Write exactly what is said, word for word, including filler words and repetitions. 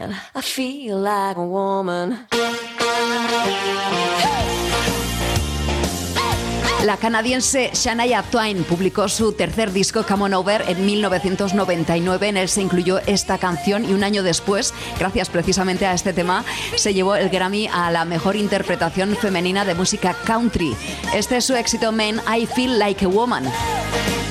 woman. I feel like a woman. La canadiense Shania Twain publicó su tercer disco Come On Over en mil novecientos noventa y nueve. En él se incluyó esta canción y un año después, gracias precisamente a este tema, se llevó el Grammy a la mejor interpretación femenina de música country. Este es su éxito, Man, I Feel Like a Woman.